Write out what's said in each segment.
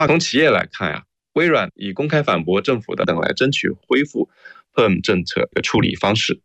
从企业来看呀，微软以公开反驳政府的等来争取恢复 PERM 政策的处理方式。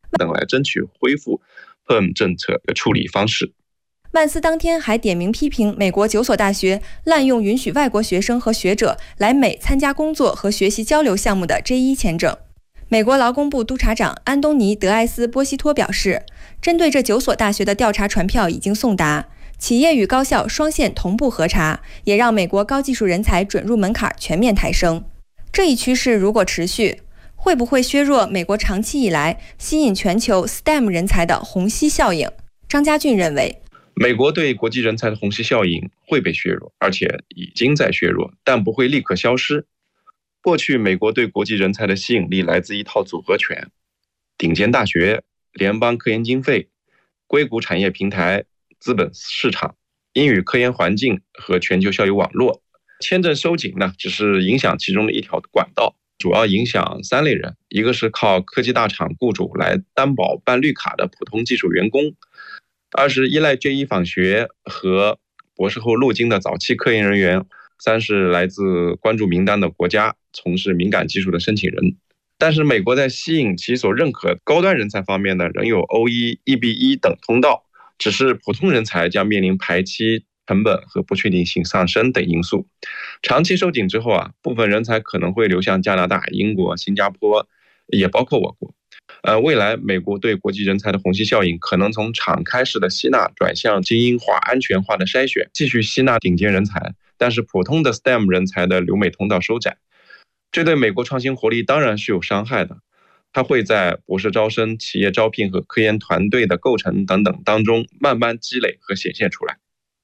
万斯当天还点名批评美国9所大学滥用允许外国学生和学者来美参加工作和学习交流项目的 J1 签证。美国劳工部督察长安东尼·德埃斯波西托表示，针对这9所大学的调查传票已经送达，企业与高校双线同步核查，也让美国高技术人才准入门槛全面抬升。这一趋势如果持续，会不会削弱美国长期以来吸引全球 STEM 人才的虹吸效应？张家俊认为， 美国对国际人才的虹吸效应会被削弱，而且已经在削弱，但不会立刻消失。过去美国对国际人才的吸引力来自一套组合拳：顶尖大学、联邦科研经费、硅谷产业平台、资本市场、英语科研环境和全球校友网络。签证收紧呢，只是影响其中的一条管道，主要影响3类人：一个是靠科技大厂雇主来担保办绿卡的普通技术员工；二是依赖 J1 访学和博士后路径的早期科研人员；三是来自关注名单的国家从事敏感技术的申请人。但是美国在吸引其所认可高端人才方面呢，仍有 OE、EB1 等通道，只是普通人才将面临排期、成本和不确定性上升等因素。长期收紧之后部分人才可能会流向加拿大、英国、新加坡，也包括我国。未来美国对国际人才的虹吸效应可能从敞开式的吸纳转向精英化、安全化的筛选，继续吸纳顶尖人才，但是普通的 STEM 人才的留美通道收窄。这对美国创新活力当然是有伤害的，它会在博士招生、企业招聘和科研团队的构成等等当中慢慢积累和显现出来。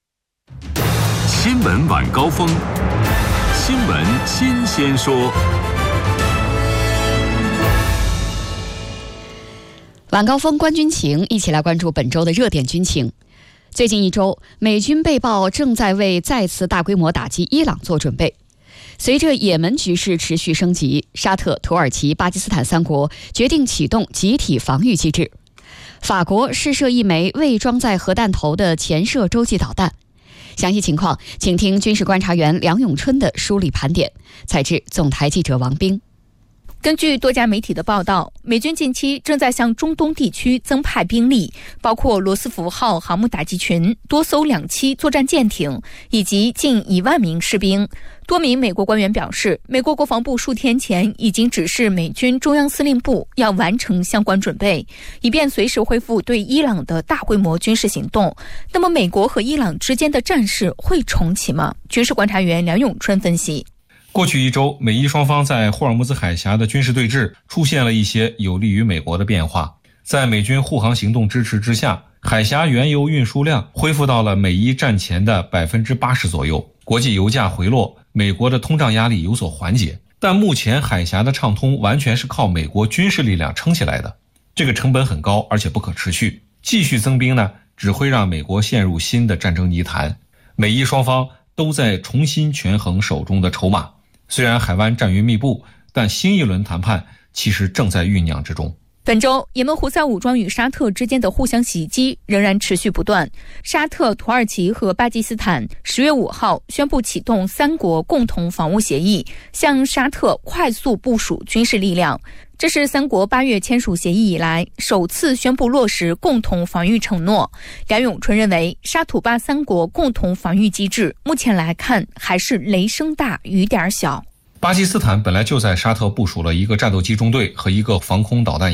新闻晚高峰，新闻新鲜说。 晚高峰观军情，一起来关注本周的热点军情。最近一周，美军被曝正在为再次大规模打击伊朗做准备。随着也门局势持续升级，沙特、土耳其、巴基斯坦3国决定启动集体防御机制。法国试射一枚未装载核弹头的前射洲际导弹。详细情况，请听军事观察员梁永春的梳理盘点。采制总台记者王冰。 根据多家媒体的报道，美军近期正在向中东地区增派兵力，包括罗斯福号航母打击群、多艘2栖作战舰艇以及近1万名士兵。多名美国官员表示，美国国防部数天前已经指示美军中央司令部要完成相关准备，以便随时恢复对伊朗的大规模军事行动。那么，美国和伊朗之间的战事会重启吗？军事观察员梁永春分析。 过去一周，美伊双方在霍尔木兹海峡的军事对峙出现了一些有利于美国的变化。在美军护航行动支持之下，海峡原油运输量恢复到了美伊战前的 80% 左右，国际油价回落，美国的通胀压力有所缓解。但目前海峡的畅通完全是靠美国军事力量撑起来的，这个成本很高，而且不可持续。继续增兵呢，只会让美国陷入新的战争泥潭。美伊双方都在重新权衡手中的筹码。虽然海湾战云密布，但新一轮谈判其实正在酝酿之中。 本周，也门胡塞武装与沙特之间的互相袭击仍然持续不断。沙特、土耳其和巴基斯坦10月5号宣布启动3国共同防务协议，向沙特快速部署军事力量。这是3国8月签署协议以来首次宣布落实共同防御承诺。梁永春认为，沙土巴3国共同防御机制目前来看还是雷声大雨点小。 巴基斯坦本来就在沙特部署了一个战斗机中队和一个防空导弹